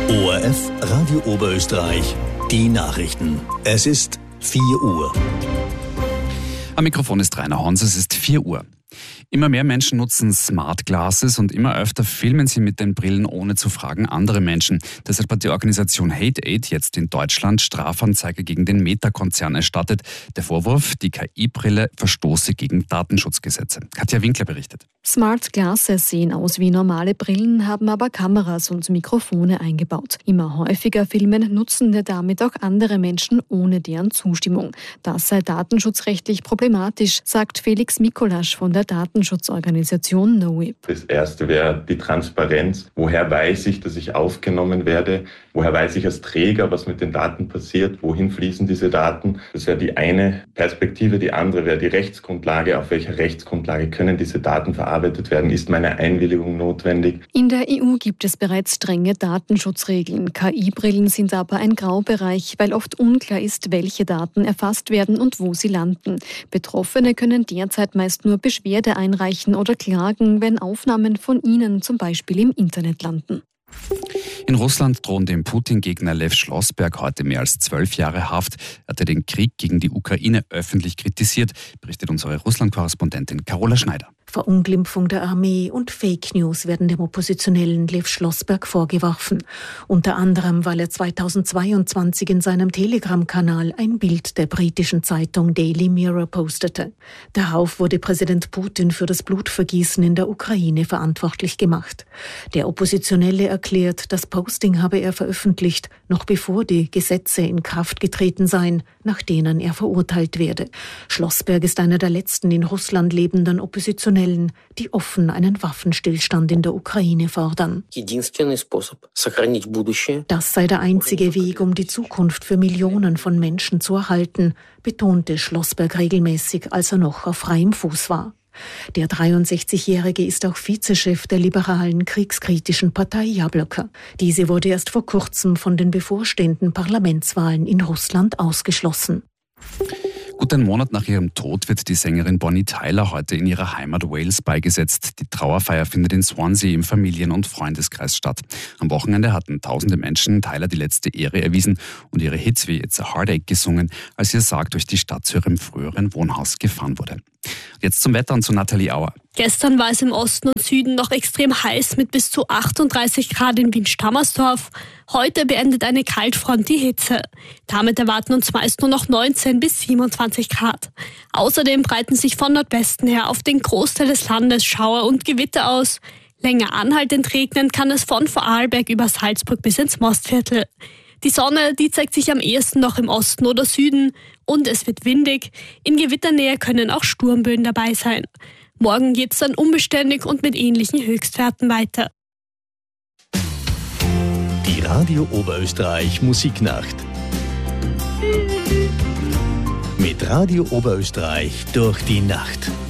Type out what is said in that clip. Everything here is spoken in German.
ORF Radio Oberösterreich, die Nachrichten. Es ist 4 Uhr. Am Mikrofon ist Rainer Hons, es ist 4 Uhr. Immer mehr Menschen nutzen Smart Glasses und immer öfter filmen sie mit den Brillen, ohne zu fragen, andere Menschen. Deshalb hat die Organisation Hate8 jetzt in Deutschland Strafanzeige gegen den Meta-Konzern erstattet. Der Vorwurf, die KI-Brille verstoße gegen Datenschutzgesetze. Katja Winkler berichtet. Smart Glasses sehen aus wie normale Brillen, haben aber Kameras und Mikrofone eingebaut. Immer häufiger filmen Nutzende damit auch andere Menschen ohne deren Zustimmung. Das sei datenschutzrechtlich problematisch, sagt Felix Mikolasch von der Datenschutzorganisation NoWIP. Das erste wäre die Transparenz. Woher weiß ich, dass ich aufgenommen werde? Woher weiß ich als Träger, was mit den Daten passiert? Wohin fließen diese Daten? Das wäre die eine Perspektive. Die andere wäre die Rechtsgrundlage. Auf welcher Rechtsgrundlage können diese Daten verarbeitet werden? Ist meine Einwilligung notwendig? In der EU gibt es bereits strenge Datenschutzregeln. KI-Brillen sind aber ein Graubereich, weil oft unklar ist, welche Daten erfasst werden und wo sie landen. Betroffene können derzeit meist nur Beschwerde einreichen oder klagen, wenn Aufnahmen von ihnen zum Beispiel im Internet landen. In Russland drohen dem Putin-Gegner Lev Schlossberg heute mehr als 12 Jahre Haft. Er hatte den Krieg gegen die Ukraine öffentlich kritisiert, berichtet unsere Russland-Korrespondentin Carola Schneider. Verunglimpfung der Armee und Fake News werden dem Oppositionellen Lev Schlossberg vorgeworfen. Unter anderem, weil er 2022 in seinem Telegram-Kanal ein Bild der britischen Zeitung Daily Mirror postete. Darauf wurde Präsident Putin für das Blutvergießen in der Ukraine verantwortlich gemacht. Der Oppositionelle erklärt, das Posting habe er veröffentlicht, noch bevor die Gesetze in Kraft getreten seien, nach denen er verurteilt werde. Schlossberg ist einer der letzten in Russland lebenden Oppositionellen, die offen einen Waffenstillstand in der Ukraine fordern. Das sei der einzige Weg, um die Zukunft für Millionen von Menschen zu erhalten, betonte Schlossberg regelmäßig, als er noch auf freiem Fuß war. Der 63-Jährige ist auch Vizechef der liberalen kriegskritischen Partei Jabloko. Diese wurde erst vor kurzem von den bevorstehenden Parlamentswahlen in Russland ausgeschlossen. Gut einen Monat nach ihrem Tod wird die Sängerin Bonnie Tyler heute in ihrer Heimat Wales beigesetzt. Die Trauerfeier findet in Swansea im Familien- und Freundeskreis statt. Am Wochenende hatten tausende Menschen Tyler die letzte Ehre erwiesen und ihre Hits wie It's a Heartache gesungen, als ihr Sarg durch die Stadt zu ihrem früheren Wohnhaus gefahren wurde. Jetzt zum Wetter und zu Nathalie Auer. Gestern war es im Osten und Süden noch extrem heiß mit bis zu 38 Grad in Wien-Stammersdorf. Heute beendet eine Kaltfront die Hitze. Damit erwarten uns meist nur noch 19 bis 27 Grad. Außerdem breiten sich von Nordwesten her auf den Großteil des Landes Schauer und Gewitter aus. Länger anhaltend regnen kann es von Vorarlberg über Salzburg bis ins Mostviertel. Die Sonne, die zeigt sich am ehesten noch im Osten oder Süden und es wird windig. In Gewitternähe können auch Sturmböen dabei sein. Morgen geht es dann unbeständig und mit ähnlichen Höchstwerten weiter. Die Radio Oberösterreich Musiknacht. Mit Radio Oberösterreich durch die Nacht.